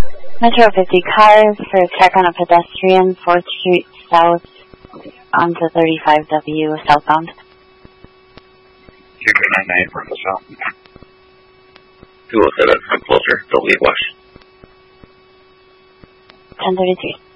Metro 50 cars for a check on a pedestrian, 4th Street South onto 35W southbound. Chicken 99 from the south. 207, come closer, don't leave wash. 1033.